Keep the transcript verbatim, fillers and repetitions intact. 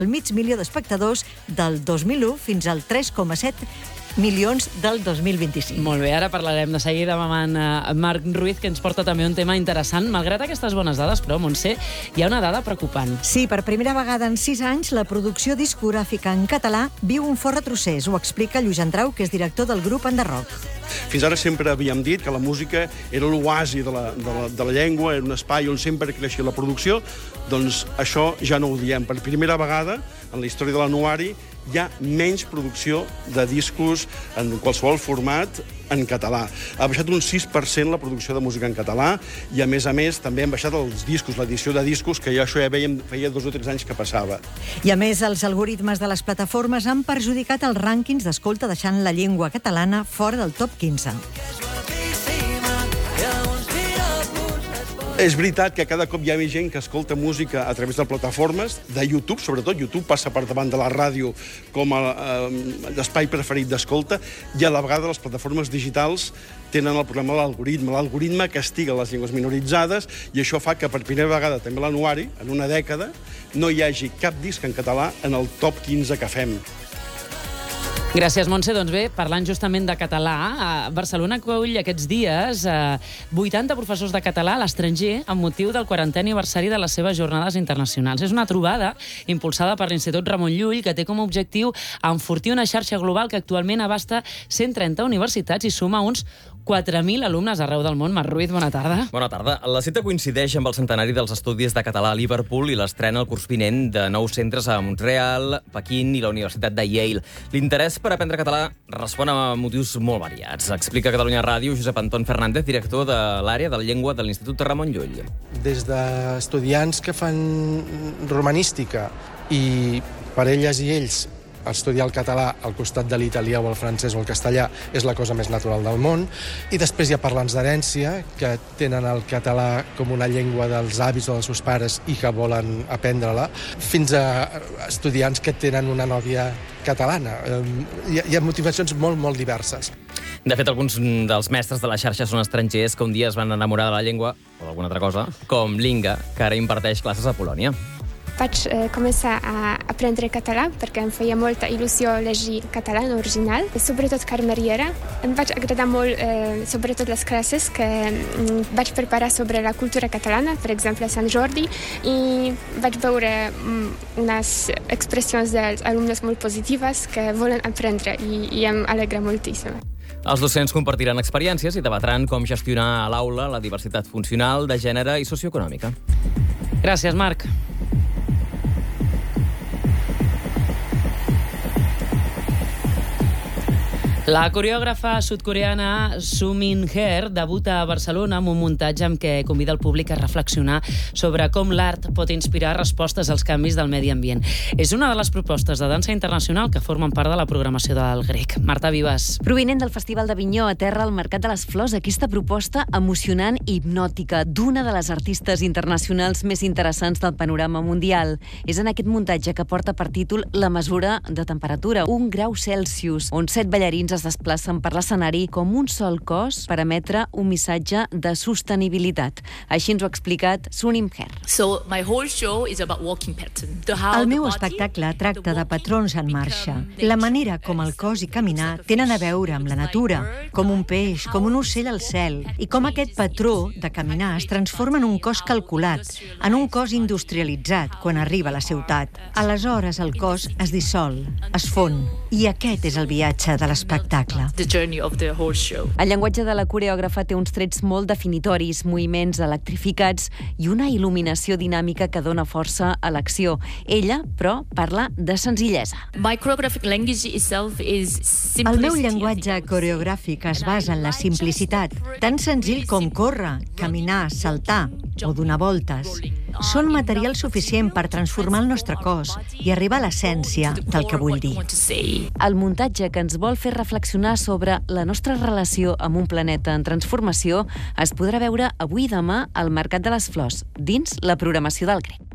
el mig milió d'espectadors del dos mil u fins al tres coma set milions del dos mil vint-i-cinc. Molt bé, ara parlarem de seguida amb en uh, Marc Ruiz, que ens porta també un tema interessant. Malgrat aquestes bones dades, però, Montse, hi ha una dada preocupant. Sí, per primera vegada en sis anys, la producció discogràfica en català viu un fort retrocés. Ho explica Lluís Andrau, que és director del grup Enderrock. Fins ara sempre havíem dit que la música era l'oasi de, la, de, la, de la llengua, era un espai on sempre creixia la producció. Doncs això ja no ho diem. Per primera vegada, en la història de l'anuari, hi ha menys producció de discos en qualsevol format en català. Ha baixat un sis per cent la producció de música en català i, a més a més, també han baixat els discos, l'edició de discos, que ja això ja veiem feia dos o tres anys que passava. I, a més, els algoritmes de les plataformes han perjudicat els rànquings d'escolta, deixant la llengua catalana fora del top quinze. És veritat que cada cop hi ha més gent que escolta música a través de plataformes, de YouTube, sobretot. YouTube passa per davant de la ràdio com a, a l'espai preferit d'escolta, i a la vegada les plataformes digitals tenen el problema de l'algoritme. L'algoritme castiga les llengües minoritzades i això fa que per primera vegada també l'anuari, en una dècada, no hi hagi cap disc en català en el top quinze que fem. Gràcies, Montse. Doncs bé, parlant justament de català, Barcelona acull aquests dies vuitanta professors de català a l'estranger amb motiu del quarantè aniversari de les seves jornades internacionals. És una trobada impulsada per l'Institut Ramon Llull que té com a objectiu enfortir una xarxa global que actualment abasta cent trenta universitats i suma uns quatre mil alumnes arreu del món. Marc Ruiz, bona tarda. Bona tarda. La cita coincideix amb el centenari dels estudis de català a Liverpool i l'estrena el curs vinent de nous centres a Montreal, Pequín i la Universitat de Yale. L'interès per aprendre català respon a motius molt variats. Explica a Catalunya Ràdio Josep Anton Fernández, director de l'àrea de la llengua de l'Institut Ramon Llull. Des d'estudiants que fan romanística i per elles i ells estudiar el català al costat de l'italià o el francès o el castellà és la cosa més natural del món. I després hi ha parlants d'herència que tenen el català com una llengua dels avis o dels seus pares i que volen aprendre-la, fins a estudiants que tenen una nòvia catalana. Hi ha, hi ha motivacions molt, molt diverses. De fet, alguns dels mestres de la xarxa són estrangers que un dia es van enamorar de la llengua, o d'alguna altra cosa, com Linga, que ara imparteix classes a Polònia. Vaig eh, començar a aprendre català perquè em feia molta il·lusió llegir català en original, sobretot Carme Riera. Em vaig agradar molt, eh, sobretot les classes que mm, vaig preparar sobre la cultura catalana, per exemple a Sant Jordi, i vaig veure mm, unes expressions dels alumnes molt positives que volen aprendre i, i em alegra moltíssim. Els docents compartiran experiències i debatran com gestionar a l'aula la diversitat funcional, de gènere i socioeconòmica. Gràcies, Marc. La coreògrafa sud-coreana Soo Min-her debuta a Barcelona amb un muntatge amb què convida el públic a reflexionar sobre com l'art pot inspirar respostes als canvis del medi ambient. És una de les propostes de dansa internacional que formen part de la programació del Grec. Marta Vives. Provinent del Festival d'Avinyó, aterra al Mercat de les Flors aquesta proposta emocionant i hipnòtica d'una de les artistes internacionals més interessants del panorama mundial. És en aquest muntatge que porta per títol La mesura de temperatura, un grau Celsius, on set ballarins es desplacen per l'escenari com un sol cos per emetre un missatge de sostenibilitat. Així ens ho ha explicat Soo Min-her. So my whole show is about walking pattern. El meu espectacle tracta de patrons en marxa. La manera com el cos i caminar tenen a veure amb la natura, com un peix, com un ocell al cel, i com aquest patró de caminar es transforma en un cos calculat, en un cos industrialitzat quan arriba a la ciutat. Aleshores el cos es dissol, es fon, i aquest és el viatge de l'espectacle. The journey of the whole show. El llenguatge de la coreògrafa té uns trets molt definitoris, moviments electrificats i una il·luminació dinàmica que dona força a l'acció. Ella, però, parla de senzillesa. My choreographic language itself is simplicity. El meu llenguatge coreogràfic es basa en la simplicitat, tan senzill com córrer, caminar, saltar o donar voltes. Són material suficient per transformar el nostre cos i arribar a l'essència del que vull dir. El muntatge que ens vol fer reflexionar sobre la nostra relació amb un planeta en transformació es podrà veure avui i demà al Mercat de les Flors, dins la programació del Grec.